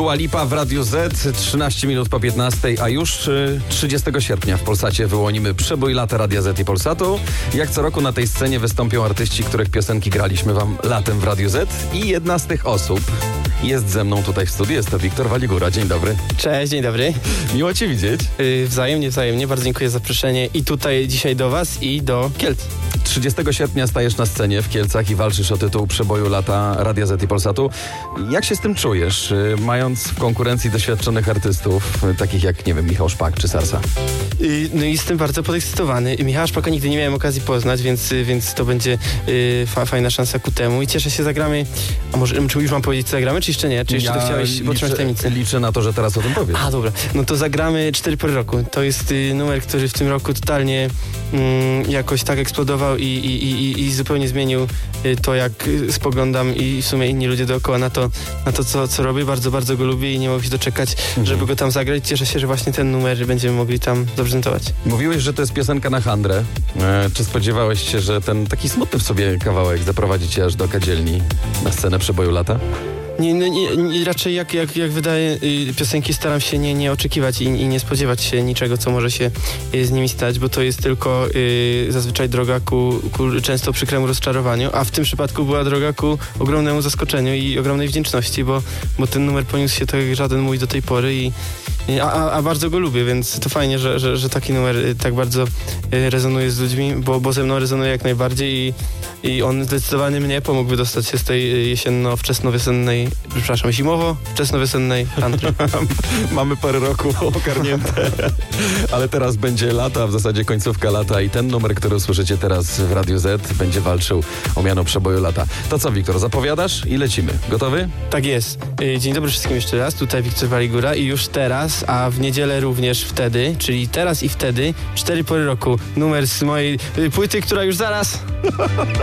Dua Lipa w Radiu Z, 13 minut po 15, a już 30 sierpnia w Polsacie wyłonimy przebój lata Radia Z i Polsatu. Jak co roku na tej scenie wystąpią artyści, których piosenki graliśmy wam latem w Radiu Z, i jedna z tych osób jest ze mną tutaj w studiu, jest to Wiktor Waligura. Dzień dobry. Cześć, dzień dobry. Miło cię widzieć. Wzajemnie. Bardzo dziękuję za zaproszenie i tutaj dzisiaj do was i do Kielc. 30 sierpnia stajesz na scenie w Kielcach i walczysz o tytuł przeboju lata Radia Z i Polsatu. Jak się z tym czujesz, mając w konkurencji doświadczonych artystów, takich jak, nie wiem, Michał Szpak czy Sarsa? No i jestem bardzo podekscytowany. Michała Szpaka nigdy nie miałem okazji poznać, więc to będzie fajna szansa ku temu i cieszę się, zagramy. A może czy już mam powiedzieć, co zagramy, czy jeszcze nie? Czy jeszcze to chciałeś podtrzymać tajemnicę? Liczę na to, że teraz o tym powiesz. A, dobra. No to zagramy 4 pory roku. To jest numer, który w tym roku totalnie jakoś tak eksplodował i zupełnie zmienił to, jak spoglądam i w sumie inni ludzie dookoła na to co robię. Bardzo, bardzo go lubię i nie mogę się doczekać, żeby go tam zagrać. Cieszę się, że właśnie ten numer będziemy mogli tam zaprezentować. Mówiłeś, że to jest piosenka na handrę. Czy spodziewałeś się, że ten taki smutny w sobie kawałek zaprowadzi cię aż do kadzielni na scenę przeboju lata? Nie, raczej jak wydaje piosenki, staram się nie oczekiwać i nie spodziewać się niczego, co może się z nimi stać, bo to jest tylko zazwyczaj droga ku często przykremu rozczarowaniu, a w tym przypadku była droga ku ogromnemu zaskoczeniu i ogromnej wdzięczności, bo ten numer poniósł się tak jak żaden mój do tej pory a bardzo go lubię, więc to fajnie, że taki numer tak bardzo rezonuje z ludźmi, bo ze mną rezonuje jak najbardziej i on zdecydowanie mnie pomógł wydostać się z tej zimowo-wczesnowiosennej country. Mamy parę roku ogarnięte, ale teraz będzie lata, w zasadzie końcówka lata i ten numer, który usłyszycie teraz w Radiu Z, będzie walczył o miano przeboju lata. To co, Wiktor, zapowiadasz i lecimy. Gotowy? Tak jest. Dzień dobry wszystkim jeszcze raz, tutaj Wiktor Waligura i już teraz, a w niedzielę również wtedy, czyli teraz i wtedy, 4 pory roku, numer z mojej płyty, która już zaraz...